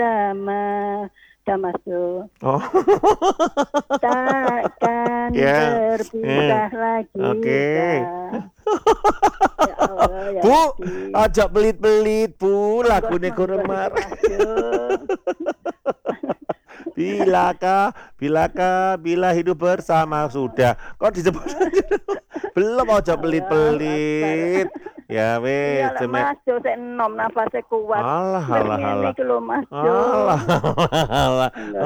Sama Masuk. Oh. Takkan Ya. berpisah lagi Oke. Ya Allah ya Bu, Rabbi. aja belit-belit Bu, lagune Monggo kurang Siti marah. Masuk. Bila hidup bersama sudah. Kok disebut belum aja Allahu Akbar. pelit-pelit. Ya wes, Iya lek Mas Jo sik enom nafase kuat. Alah, Lek alah, ngene alah. iki lho Mas Jo. Alah, alah.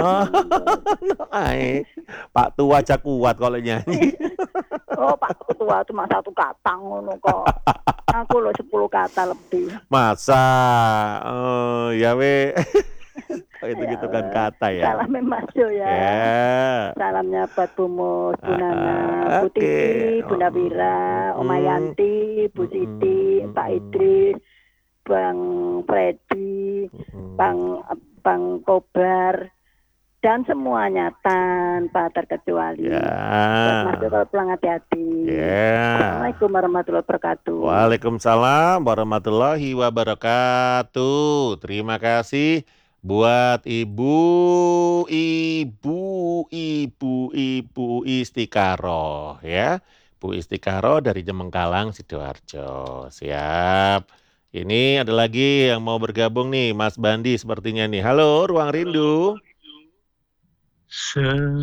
Pak tua aja kuat kalau nyanyi. Oh, Pak Ketua cuma 1 kata ngono kok. Aku lho 10 kata lebih. Masa? Ya we. Itu kan Ya, kata ya. salamnya Mas Jo ya. Ya. Salamnya buat Bu Mus, Bu Nana, Bu Oke. Titi, Bu Nabila, Oma Yanti, Bu Siti, Pak Idris, Bang Freddy, Bang Kobar, dan semuanya tanpa terkecuali. Buat Mas Jo kalau pulang hati-hati. Assalamualaikum warahmatullahi wabarakatuh. Waalaikumsalam warahmatullahi wabarakatuh. Terima kasih buat Ibu Istikaroh ya. Bu Istikaroh dari Jemengkalang, Sidoarjo. Siap. Ini ada lagi yang mau bergabung nih, Mas Bandi sepertinya nih. Halo, Ruang Rindu.